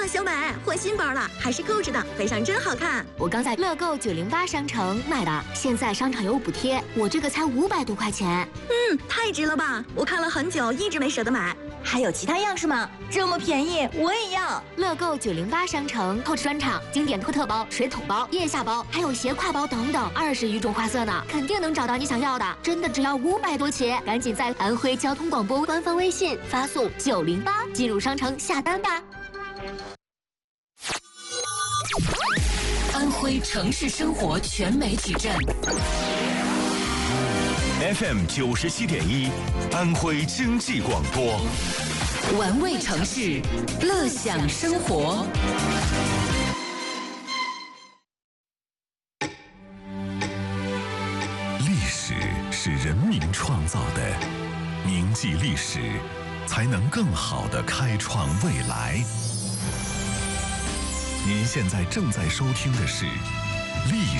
小美，换新包了，还是购置的，背上真好看。 我刚在乐购908商城买的，现在商场有补贴，我这个才500多块钱。 太值了吧！我看了很久，一直没舍得买。 还有其他样式吗？这么便宜，我也要！ 乐购908商城购置专场，经典托特包、水桶包、腋下包，还有斜挎包等等，20余种花色呢，肯定能找到你想要的。真的只要500多起，赶紧在安徽交通广播官方微信发送908进入商城下单吧。 安徽城市生活全媒体站 FM 97.1，安徽经济广播， 玩味城市，乐享生活。 历史是人民创造的，铭记历史，才能更好地开创未来。您现在正在收听的是历